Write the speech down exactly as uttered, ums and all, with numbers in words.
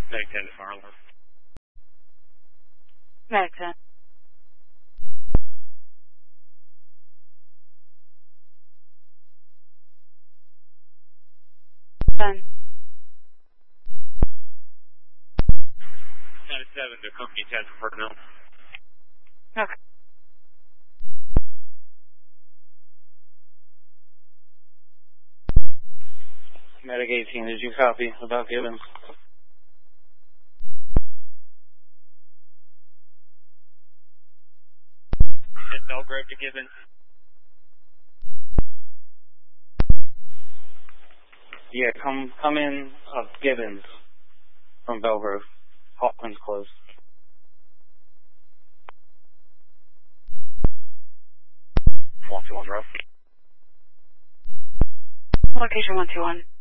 Meg ten to Farland. Meg ten. ten. ten to seven to Company ten for personnel. Okay. Medic eighteen, did you copy about Gibbons? Hit Belgrave to Gibbons. Yeah, come come in of Gibbons from Belgrove. Hawkins close. one two one rough. Location one two one.